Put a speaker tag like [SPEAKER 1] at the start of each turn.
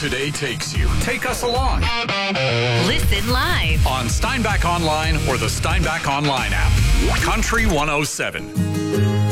[SPEAKER 1] today takes you. Take us along
[SPEAKER 2] Listen live.
[SPEAKER 1] on Steinbach Online or the Steinbach Online app. Country 107.